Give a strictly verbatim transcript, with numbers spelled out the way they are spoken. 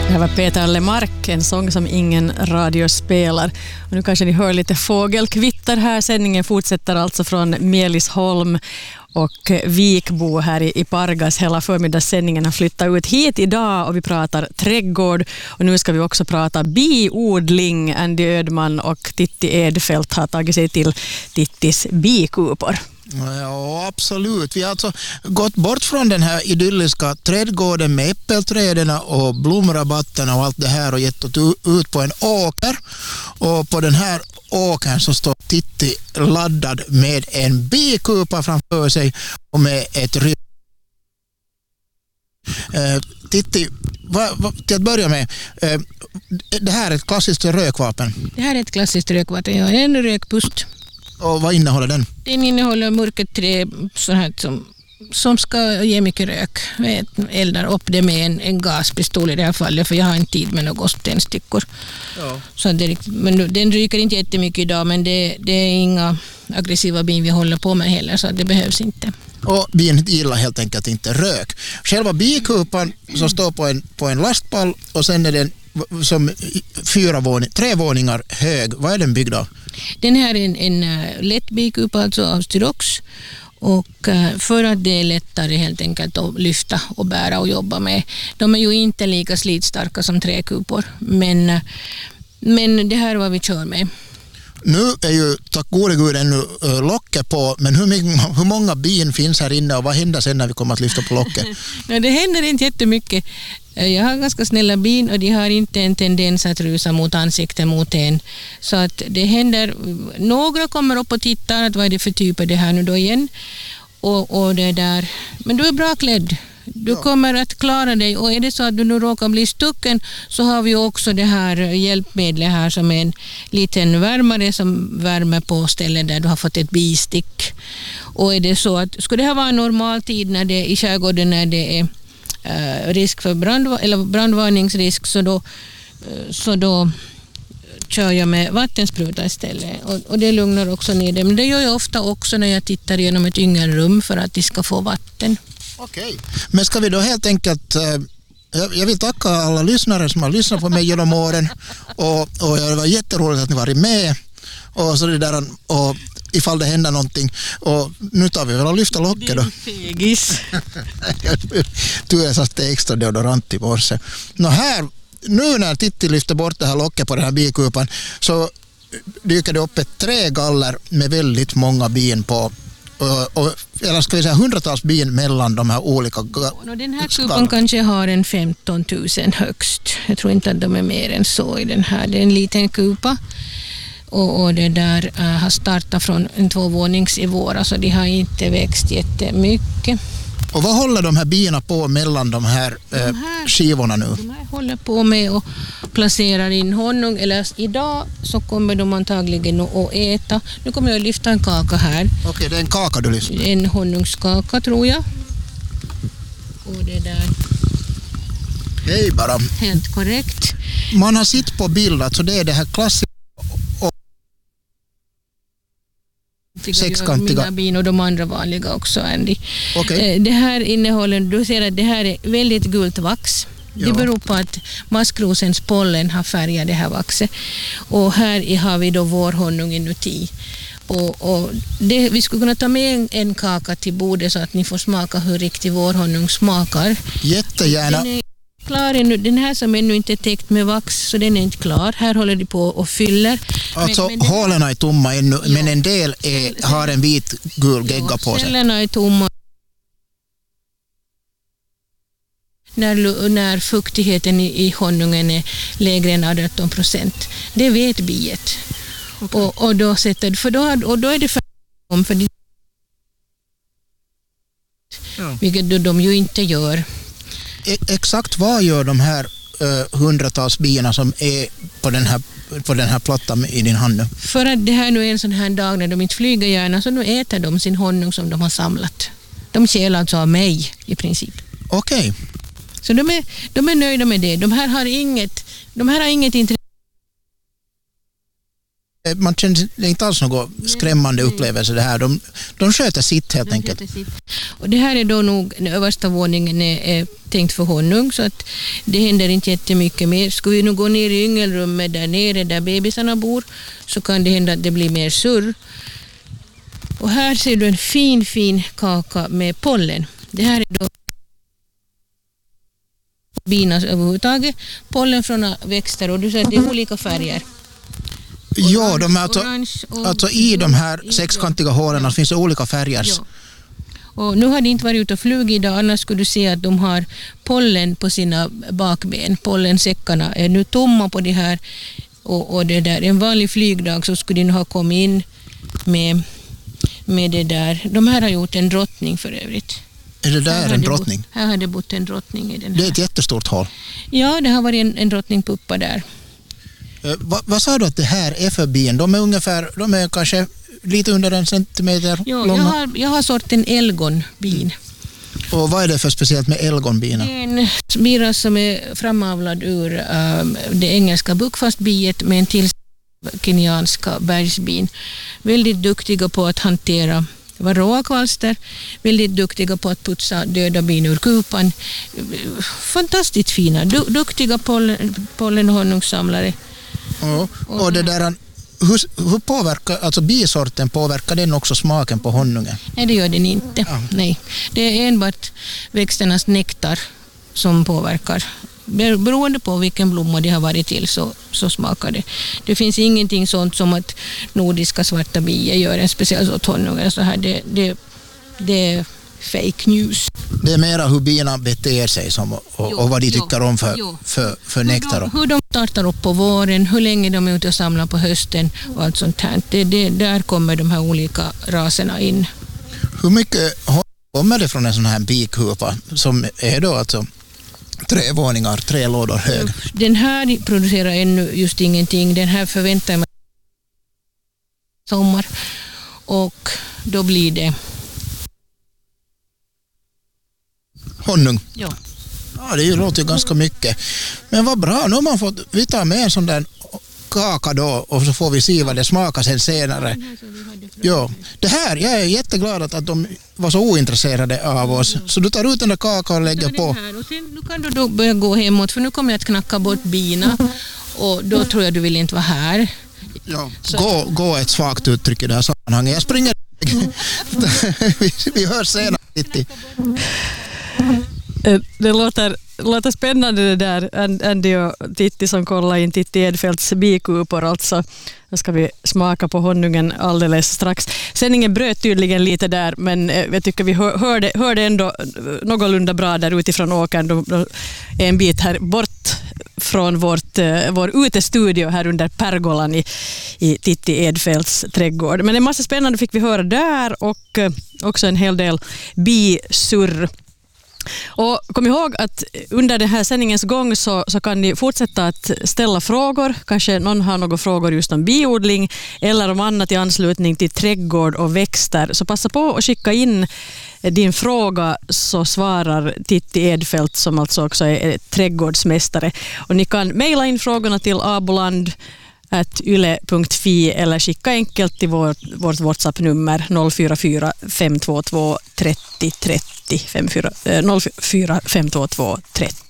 Det här var Peter Lemark, en sång som ingen radio spelar. Och nu kanske ni hör lite fågelkvitter här. Sändningen fortsätter alltså från Melisholm och Vikbo här i Pargas. Hela förmiddagssändningen har flyttat ut hit idag och vi pratar trädgård. Och nu ska vi också prata biodling. Andy Ödman och Titti Edfeldt har tagit sig till Tittis bikupor. Ja, absolut. Vi har alltså gått bort från den här idylliska trädgården med äppelträden och blomrabatterna och allt det här och gett oss ut på en åker. Och på den här åkern så står Titti laddad med en bikupa framför sig och med ett rym. Eh, Titti, va, va, till att börja med, eh, det här är ett klassiskt rökvapen. Det här är ett klassiskt rökvapen, ja, en rökpust. Och vad innehåller den? Den innehåller mörkerträ så här som, som ska ge mycket rök. Jag eldar upp det med en, en gaspistol i det här fallet, för jag har inte tid med några tändstickor. Ja. Så det, men den ryker inte jättemycket idag, men det, det är inga aggressiva bin vi håller på med heller, så det behövs inte. Och bin gillar helt enkelt inte rök. Själva bikupan som står på en, på en lastpall och sen är den som fyra våning, tre våningar hög. Vad är den byggd av? Den här är en, en lätt bikupa, alltså av styrox. Och för att det är lättare helt enkelt att lyfta och bära och jobba med. De är ju inte lika slitstarka som träkupor. Men, men det här är vad vi kör med. Nu är ju tack gode gud ännu locket på, men hur, mycket, hur många bin finns här inne och vad händer sen när vi kommer att lyfta på locket? Nej, det händer inte jättemycket. Jag har ganska snälla bin och de har inte en tendens att rusa mot ansikten mot en. Så att det händer, några kommer upp och tittar att vad är det för typ av det här nu då igen. Och, och det där, men du är bra klädd. Du ja. kommer att klara dig, och är det så att du nu råkar bli stucken så har vi också det här hjälpmedlet här som är en liten värmare som värmer på ställen där du har fått ett bistick. Och är det så att, skulle det här vara en normal tid när det, i skärgården när det är Uh, risk för brand, eller brandvarningsrisk, så då, uh, så då kör jag med vattenspruta istället, och, och det lugnar också ner det. Men det gör jag ofta också när jag tittar genom ett yngelrum för att de ska få vatten. Okej, men ska vi då helt enkelt uh, jag, jag vill tacka alla lyssnare som har lyssnat på mig genom åren och, och det var jätteroligt att ni varit med och så det där, och ifall det händer någonting, och nu tar vi väl och lyfter locket då. Fegis. Du är satt extra deodorant i morse. Nå här, nu när Titti lyfter bort det här locket på den här bikupan så dyker det upp ett trägaller med väldigt många bin på, och, och, eller ska vi säga hundratals bin mellan de här olika ga- Den här kupan kanske har en femton tusen högst. Jag tror inte att de är mer än så i den här. Det är en liten kupa. Och, och det där äh, har startat från en tvåvånings i våra, så de har inte växt jättemycket. Och vad håller de här bina på mellan de här, äh, de här skivorna nu? De här håller på med att placera in honung, eller idag så kommer de antagligen att äta. Nu kommer jag att lyfta en kaka här. Okej, okay, det är en kaka du lyfter. En honungskaka tror jag. Och det där. Hej bara. Helt korrekt. Man har sitt på bildat, så det är det här klassiska sexkantiga. Mina bin och de andra vanliga också, Andy. Okay. Det här innehåller, du ser att det här är väldigt gult vax. Ja. Det beror på att maskrosens pollen har färgat det här vaxet. Och här har vi då vårhonung inuti. Och, och det, vi skulle kunna ta med en, en kaka till bordet så att ni får smaka hur riktig vårhonung smakar. Jättegärna. Den är klar ännu. Den här som ännu inte är täckt med vax, så den är inte klar. Här håller de på och fyller. Alltså men, men hålen är tomma ännu, ja. Men en del är, har en vit gul gegga ja, på sig. Cellerna är tomma. När, när fuktigheten i, i honungen är lägre än arton procent. Det vet biet. Okay. Och, och, då sätter, för då, och då är det för, för det, ja. Vilket de ju inte gör. Exakt vad gör de här uh, hundratals bina som är på den här, på den här plattan i din hand nu? För att det här nu är en sån här dag när de inte flyger gärna, så nu äter de sin honung som de har samlat. De kälar alltså av mig i princip. Okej. Okay. Så de är, de är nöjda med det. De här har inget, de här har inget intresse. Man känner det inte alls något skrämmande upplevelse det här. De, de sköter sitt helt De enkelt. sköter sitt. Och det här är då nog, den översta våningen är, är tänkt för honung, så att det händer inte jättemycket mer. Skulle vi nu gå ner i yngelrummet där nere där bebisarna bor, så kan det hända att det blir mer surr. Och här ser du en fin fin kaka med pollen. Det här är då bina överhuvudtaget, pollen från växter, och du ser att det är olika färger. Ja, de är alltså, orange och alltså i de här sexkantiga hålen finns det olika färger. Ja. Och nu har de inte varit ute och flugit idag, annars skulle du se att de har pollen på sina bakben. Pollensäckarna är nu tomma på det här, och, och det där, en vanlig flygdag så skulle de ha kommit in med, med det där. De här har gjort en drottning för övrigt. Är det där en drottning? Bott, här har det bott en drottning i den här. Det är ett jättestort hål. Ja, det har varit en, en drottningpuppa där. Eh, vad, vad sa du att det här är för bin? De är ungefär, de är kanske lite under en centimeter Jo, långa. jag har, jag har sorten elgonbin. Och vad är det för speciellt med elgonbina? Det är en bira som är framavlad ur um, det engelska buckfastbiet med en till kenyanska bergsbin. Väldigt duktiga på att hantera varroa kvalster, väldigt duktiga på att putsa döda bin ur kupan. Fantastiskt fina, du, duktiga pollen, pollen och honungssamlare. Ja, och det där, hur, hur påverkar, alltså bisorten, påverkar den också smaken på honungen? Nej, det gör den inte. Ja. Nej. Det är enbart växternas nektar som påverkar. Beroende på vilken blomma de har varit till så, så smakar det. Det finns ingenting sånt som att nordiska svarta bier gör en speciell sort honung. Så här, det, det, det är fake news. Det är mera hur bina beter sig som, och, Jo, och vad de jo, tycker om för, jo. för, för nektar. Hur de, hur de startar upp på våren, hur länge de är ute och samlar på hösten och allt sånt här. Det, det, där kommer de här olika raserna in. Hur mycket honung kommer det från en sån här bikupa som är då alltså tre våningar, tre lådor hög? Den här producerar ännu just ingenting. Den här förväntar mig sommar, och då blir det Honung? ja. Ja, det låter ju ganska mycket. Men vad bra, nu har man fått, vi tar med en sån där kaka då och så får vi se vad det smakar sen senare. Ja, det här, jag är jätteglad att de var så ointresserade av oss. Så du tar ut den där kakan och lägger på. Här, och sen, nu kan du då börja gå hemåt, för nu kommer jag att knacka bort bina, och då tror jag du vill inte vara här. Ja, gå, gå ett svagt uttryck i det här sammanhanget. Jag springer. vi, vi hörs senare. Titti. Det låter, låter spännande det där, Andy och Titti som kollar in Titti Edfeldts bikupor. Alltså, då ska vi smaka på honungen alldeles strax. Sändningen bröt tydligen lite där, men jag tycker vi hörde, hörde ändå någorlunda bra där utifrån åkern. Då, då är en bit här bort från vårt, vår utestudio här under pergolan i, i Titti Edfeldts trädgård. Men en massa spännande fick vi höra där, och också en hel del bisurr. Och kom ihåg att under den här sändningens gång så, så kan ni fortsätta att ställa frågor. Kanske någon har några frågor just om biodling eller om annat i anslutning till trädgård och växter. Så passa på att skicka in din fråga, så svarar Titti Edfeldt, som alltså också är trädgårdsmästare. Och ni kan mejla in frågorna till aboland at yle punkt fi eller skicka enkelt till vårt, vårt WhatsApp-nummer noll fyra fyra fem två två trettio trettio fem fyra noll fyra fem två två trettio.